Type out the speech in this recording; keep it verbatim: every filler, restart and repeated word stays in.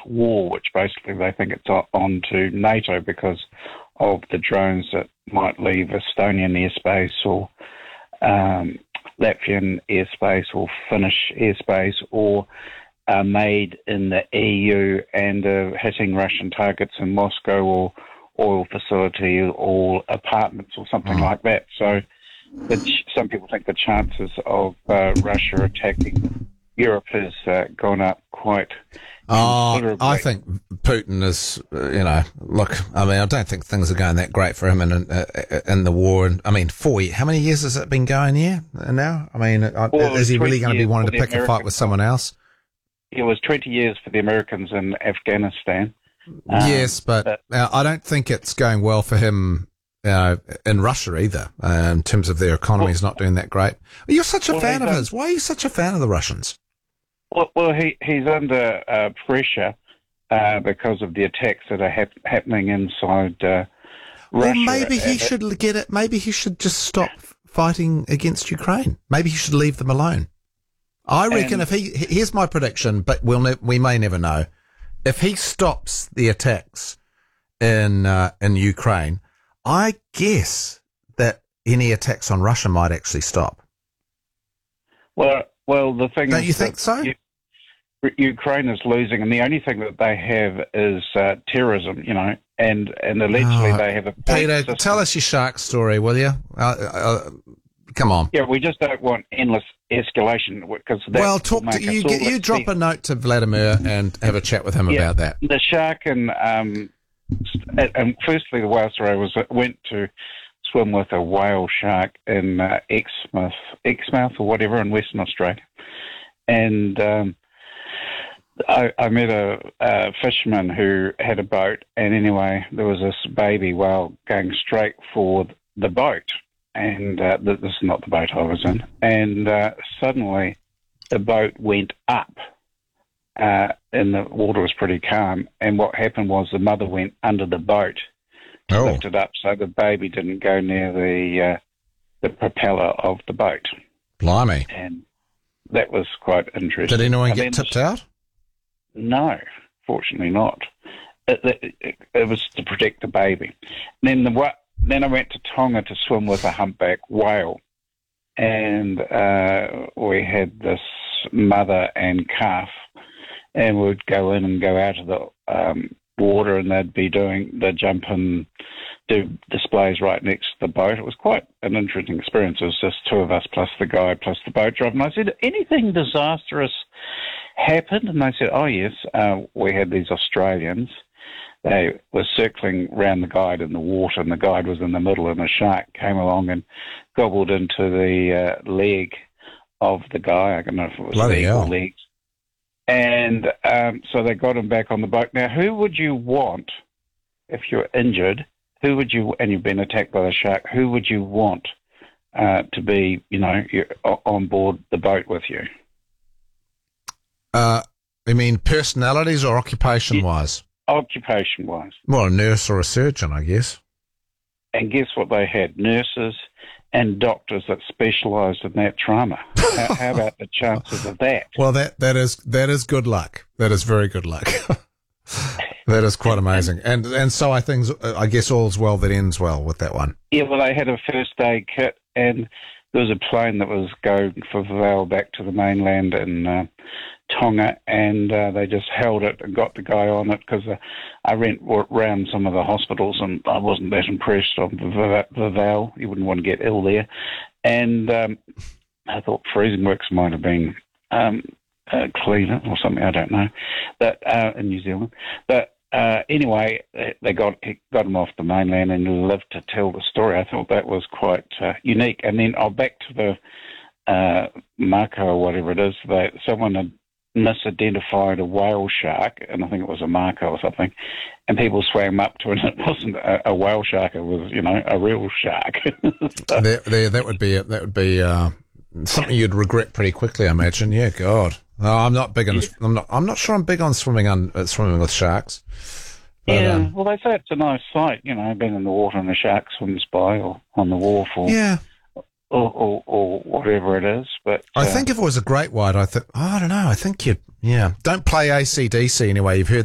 war, which basically they think it's o- on to NATO because of the drones that might leave Estonian airspace or um, Latvian airspace or Finnish airspace, or are made in the E U and are hitting Russian targets in Moscow or oil facility or apartments or something like that. So the ch- some people think the chances of uh, Russia attacking Europe has uh, gone up quite Oh, considerably. I think Putin is, uh, you know, look, I mean, I don't think things are going that great for him in, in, in the war. And I mean, four, how many years has it been going here now? I mean, Well, is he really going to be years wanting for to the pick a fight with someone else? It was twenty years for the Americans in Afghanistan. Um, Yes, but, but uh, I don't think it's going well for him uh, in Russia either, uh, in terms of their economy is not doing that great. You're such a well, fan of um, his. Why are you such a fan of the Russians? Well, well he, he's under uh, pressure uh, because of the attacks that are hap- happening inside uh, Well, Russia. maybe he Uh, should get it. Maybe he should just stop fighting against Ukraine. Maybe he should leave them alone. I reckon And- if he, here's my prediction, but we'll ne- we may never know. If he stops the attacks in uh, in Ukraine, I guess that any attacks on Russia might actually stop. Well, well, the thing Don't is you think that so? U- Ukraine is losing, and the only thing that they have is uh, terrorism, you know, and, and allegedly Oh, they have a Peter, system. tell us your shark story, will you? Uh, uh, come on. Yeah, we just don't want endless escalation because that Well, will talk to make you. us all Get, you look drop stupid. a note to Vladimir and have a chat with him Yeah. about that. The shark and um, st- and firstly the whale story was I went to swim with a whale shark in uh, Exmouth, Exmouth or whatever in Western Australia, and um, I, I met a, a fisherman who had a boat, and anyway there was this baby whale going straight for the boat, and uh, th- this is not the boat I was in, and uh, suddenly the boat went up. Uh, and the water was pretty calm. And what happened was the mother went under the boat to Oh. lift it up so the baby didn't go near the uh, the propeller of the boat. Blimey. And that was quite interesting. Did anyone And get then- tipped out? No, fortunately not. It, it, it, it was to protect the baby. And then, the, wa- then I went to Tonga to swim with a humpback whale. And uh, we had this mother and calf, and we'd go in and go out of the um, water, and they'd be doing the jump and do displays right next to the boat. It was quite an interesting experience. It was just two of us plus the guide plus the boat driver. And I said, anything disastrous happened? And they said, oh, yes, uh, we had these Australians. They were circling around the guide in the water, and the guide was in the middle, and a shark came along and gobbled into the uh, leg of the guy. I don't know if it was Bloody leg hell. or legs. And um, so they got him back on the boat. Now, who would you want if you're injured? Who would you, and you've been attacked by the shark, who would you want uh, to be, you know, you're on board the boat with you? Uh, I mean, personalities or occupation-wise? Occupation-wise. Well, a nurse or a surgeon, I guess. And guess what they had? Nurses and doctors that specialised in that trauma. how, how about the chances of that? Well, that, that is that is good luck. That is very good luck. That is quite amazing. And and so I things I guess all's well that ends well with that one. Yeah, well, they had a first aid kit, and there was a plane that was going for Val back to the mainland in uh, Tonga, and uh, they just held it and got the guy on it because uh, I went around some of the hospitals, and I wasn't that impressed on Val. You wouldn't want to get ill there. And um, I thought Freezing Works might have been um, uh, cleaner or something, I don't know, but uh, in New Zealand. But Uh, anyway, they got got him off the mainland and lived to tell the story. I thought that was quite uh, unique. And then oh, back to the uh, mako or whatever it is. They, someone had misidentified a whale shark, and I think it was a mako or something, and people swam up to it, and it wasn't a, a whale shark. It was, you know, a real shark. So, There, there, that would be that would be uh, something you'd regret pretty quickly, I imagine. Yeah, God. No, I'm not big on. I'm not. I'm not sure. I'm big on swimming on uh, swimming with sharks. But, yeah, um, well, they say it's a nice sight, you know, being in the water and a shark swims by, or on the wharf, or yeah. or, or, or whatever it is. But I uh, think if it was a great white, I think. Oh, I don't know. I think you. Yeah. Don't play A C D C anyway. You've heard